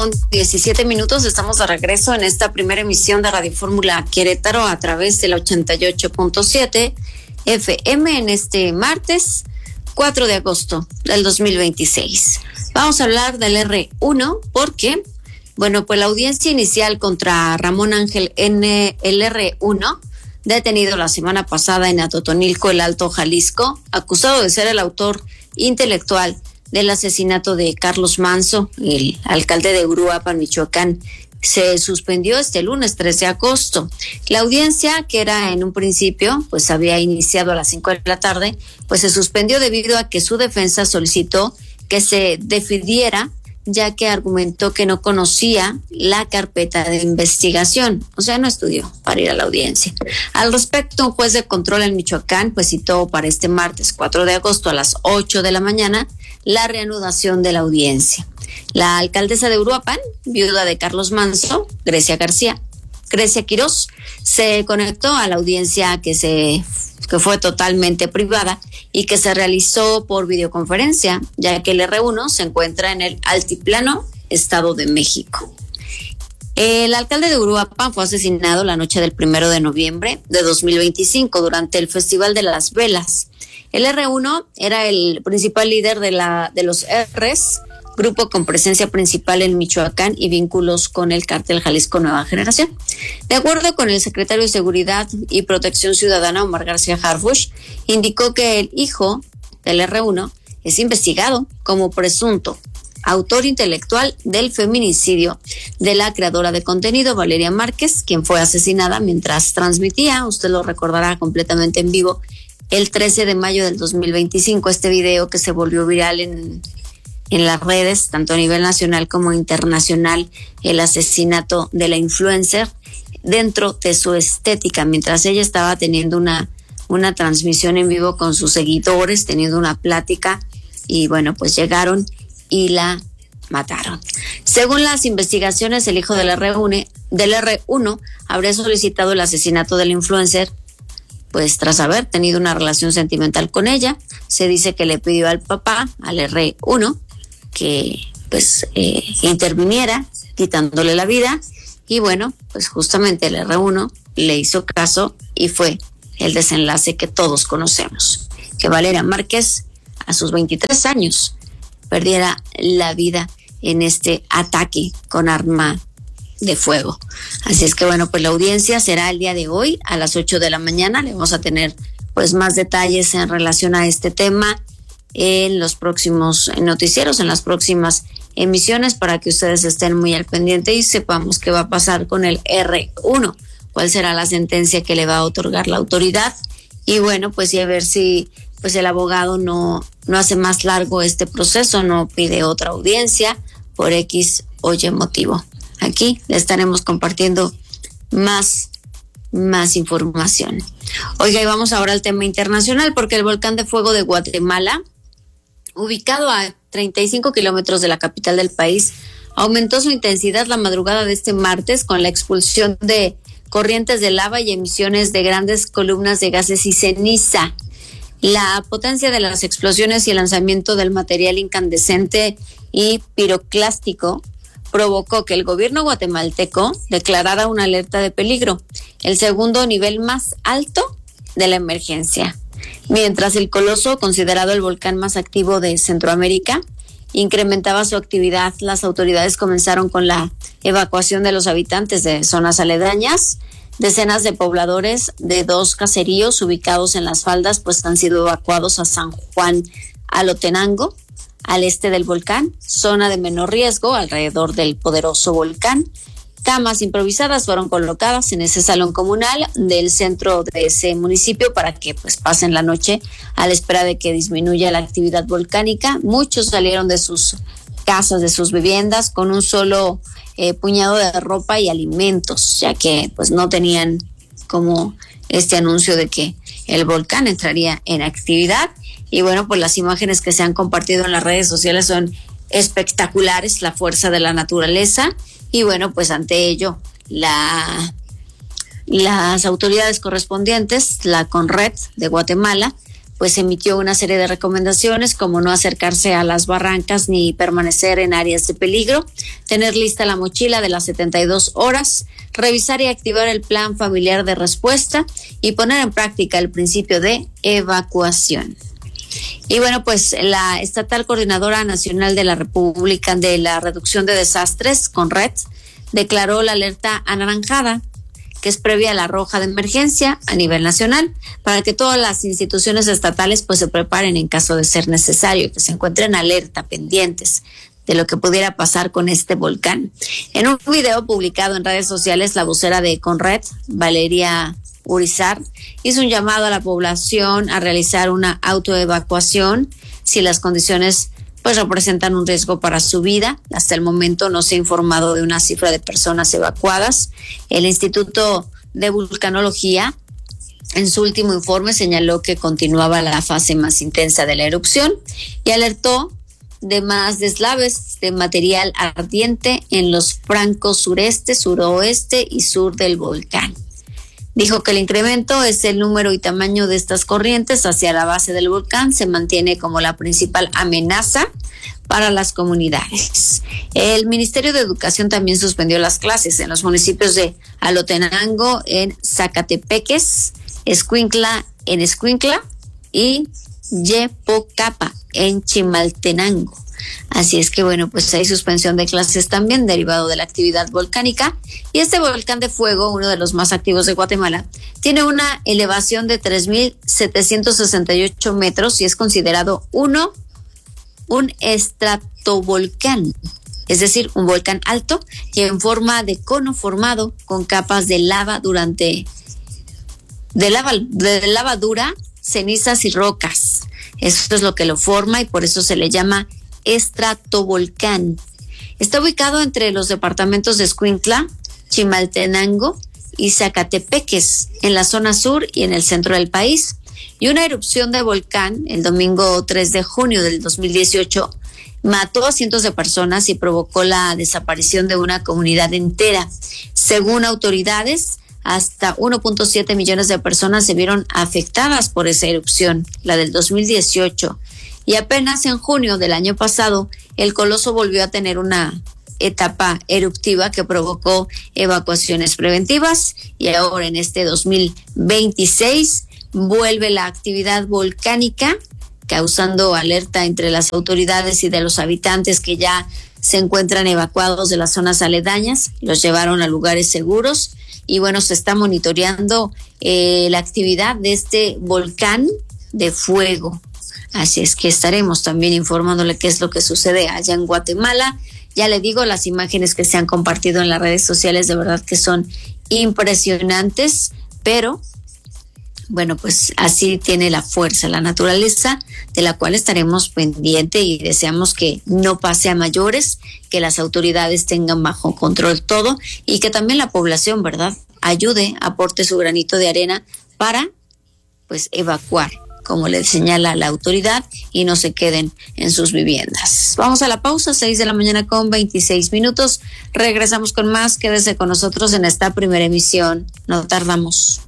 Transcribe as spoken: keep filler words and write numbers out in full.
con diecisiete minutos. Estamos de regreso en esta primera emisión de Radio Fórmula Querétaro a través del ochenta y ocho punto siete F M en este martes cuatro de agosto del dos mil veintiséis. Vamos a hablar del erre uno porque, bueno, pues la audiencia inicial contra Ramón Ángel N., el erre uno, detenido la semana pasada en Atotonilco, el Alto Jalisco, acusado de ser el autor intelectual del asesinato de Carlos Manzo, el alcalde de Uruapan, Michoacán, se suspendió este lunes tres de agosto. La audiencia, que era en un principio, pues había iniciado a las cinco de la tarde, pues se suspendió debido a que su defensa solicitó que se definiera, ya que argumentó que no conocía la carpeta de investigación, o sea, no estudió para ir a la audiencia. Al respecto, un juez de control en Michoacán pues citó para este martes cuatro de agosto a las ocho de la mañana la reanudación de la audiencia. La alcaldesa de Uruapan, viuda de Carlos Manzo, Grecia García, Grecia Quirós, se conectó a la audiencia que se que fue totalmente privada y que se realizó por videoconferencia, ya que el erre uno se encuentra en el Altiplano, Estado de México. El alcalde de Uruapan fue asesinado la noche del primero de noviembre de dos mil veinticinco durante el Festival de las Velas. El erre uno era el principal líder de la de los R's, grupo con presencia principal en Michoacán y vínculos con el cártel Jalisco Nueva Generación. De acuerdo con el secretario de Seguridad y Protección Ciudadana, Omar García Harfuch, indicó que el hijo del erre uno es investigado como presunto autor intelectual del feminicidio de la creadora de contenido, Valeria Márquez, quien fue asesinada mientras transmitía, usted lo recordará completamente en vivo, el trece de mayo del dos mil veinticinco, este video que se volvió viral en en las redes, tanto a nivel nacional como internacional, el asesinato de la influencer dentro de su estética, mientras ella estaba teniendo una, una transmisión en vivo con sus seguidores, teniendo una plática, y bueno, pues llegaron y la mataron. Según las investigaciones, el hijo del erre uno, del erre uno habría solicitado el asesinato de la influencer, pues tras haber tenido una relación sentimental con ella. Se dice que le pidió al papá, al erre uno, que pues eh, interviniera quitándole la vida, y bueno, pues justamente el erre uno le hizo caso y fue el desenlace que todos conocemos, que Valeria Márquez a sus veintitrés años perdiera la vida en este ataque con arma de fuego. Así es que bueno, pues la audiencia será el día de hoy a las ocho de la mañana. Le vamos a tener pues más detalles en relación a este tema en los próximos noticieros, en las próximas emisiones, para que ustedes estén muy al pendiente y sepamos qué va a pasar con el erre uno, cuál será la sentencia que le va a otorgar la autoridad, y bueno, pues y a ver si pues el abogado no, no hace más largo este proceso, no pide otra audiencia por X o Y motivo. Aquí le estaremos compartiendo más más información. Oiga, y vamos ahora al tema internacional, porque el volcán de fuego de Guatemala, ubicado a treinta y cinco kilómetros de la capital del país, aumentó su intensidad la madrugada de este martes con la expulsión de corrientes de lava y emisiones de grandes columnas de gases y ceniza. La potencia de las explosiones y el lanzamiento del material incandescente y piroclástico provocó que el gobierno guatemalteco declarara una alerta de peligro, el segundo nivel más alto de la emergencia. Mientras el coloso, considerado el volcán más activo de Centroamérica, incrementaba su actividad, las autoridades comenzaron con la evacuación de los habitantes de zonas aledañas. Decenas de pobladores de dos caseríos ubicados en las faldas pues han sido evacuados a San Juan Alotenango, al este del volcán, zona de menor riesgo alrededor del poderoso volcán. Camas improvisadas fueron colocadas en ese salón comunal del centro de ese municipio para que pues pasen la noche a la espera de que disminuya la actividad volcánica. Muchos salieron de sus casas, de sus viviendas con un solo eh, puñado de ropa y alimentos, ya que pues no tenían como este anuncio de que el volcán entraría en actividad. Y bueno, pues las imágenes que se han compartido en las redes sociales son espectaculares, la fuerza de la naturaleza. Y bueno, pues ante ello, la, las autoridades correspondientes, la CONRED de Guatemala, pues emitió una serie de recomendaciones como no acercarse a las barrancas ni permanecer en áreas de peligro, tener lista la mochila de las setenta y dos horas, revisar y activar el plan familiar de respuesta y poner en práctica el principio de evacuación. Y bueno, pues la Estatal Coordinadora Nacional de la República de la Reducción de Desastres, CONRED, declaró la alerta anaranjada, que es previa a la roja de emergencia a nivel nacional, para que todas las instituciones estatales pues se preparen en caso de ser necesario, que se encuentren alerta, pendientes de lo que pudiera pasar con este volcán. En un video publicado en redes sociales, la vocera de CONRED, Valeria Urizar, hizo un llamado a la población a realizar una autoevacuación si las condiciones pues representan un riesgo para su vida. Hasta el momento no se ha informado de una cifra de personas evacuadas. El Instituto de Vulcanología, en su último informe, señaló que continuaba la fase más intensa de la erupción y alertó de más deslaves de material ardiente en los flancos sureste, suroeste y sur del volcán. Dijo que el incremento es el número y tamaño de estas corrientes hacia la base del volcán se mantiene como la principal amenaza para las comunidades. El Ministerio de Educación también suspendió las clases en los municipios de Alotenango, en Zacatepeques, Escuintla, en Escuintla y Yepocapa, en Chimaltenango. Así es que bueno, pues hay suspensión de clases también derivado de la actividad volcánica. Y este volcán de fuego, uno de los más activos de Guatemala, tiene una elevación de tres mil setecientos sesenta y ocho metros y es considerado uno, un estratovolcán, es decir, un volcán alto y en forma de cono formado con capas de lava durante, de lava, de lava dura, cenizas y rocas. Eso es lo que lo forma y por eso se le llama estratovolcán. Está ubicado entre los departamentos de Escuintla, Chimaltenango y Zacatepeques, en la zona sur y en el centro del país. Y una erupción de volcán el domingo tres de junio del dos mil dieciocho mató a cientos de personas y provocó la desaparición de una comunidad entera. Según autoridades, hasta uno punto siete millones de personas se vieron afectadas por esa erupción, la del dos mil dieciocho. Y apenas en junio del año pasado, el coloso volvió a tener una etapa eruptiva que provocó evacuaciones preventivas y ahora en este dos mil veintiséis vuelve la actividad volcánica, causando alerta entre las autoridades y de los habitantes que ya se encuentran evacuados de las zonas aledañas, los llevaron a lugares seguros y bueno, se está monitoreando eh, la actividad de este volcán de fuego. Así es que estaremos también informándole qué es lo que sucede allá en Guatemala. Ya le digo, las imágenes que se han compartido en las redes sociales de verdad que son impresionantes, pero bueno, pues así tiene la fuerza, la naturaleza, de la cual estaremos pendientes y deseamos que no pase a mayores, que las autoridades tengan bajo control todo y que también la población, ¿verdad?, ayude, aporte su granito de arena para, pues, evacuar, como le señala la autoridad, y no se queden en sus viviendas. Vamos a la pausa, seis de la mañana con veintiséis minutos. Regresamos con más. Quédese con nosotros en esta primera emisión. No tardamos.